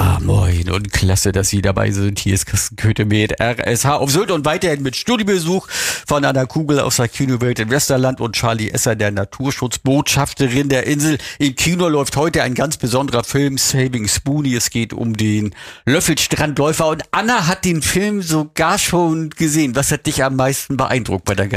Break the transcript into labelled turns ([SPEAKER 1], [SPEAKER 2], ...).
[SPEAKER 1] Ja, moin und klasse, dass Sie dabei sind. Hier ist Carsten Köthe mit RSH auf Sylt und weiterhin mit Studiobesuch von Anna Kugel aus der Kinowelt im Westerland und Charlie Esser, der Naturschutzbotschafterin der Insel. Im Kino läuft heute ein ganz besonderer Film, Saving Spoony. Es geht um den Löffelstrandläufer und Anna hat den Film sogar schon gesehen. Was hat dich am meisten beeindruckt bei der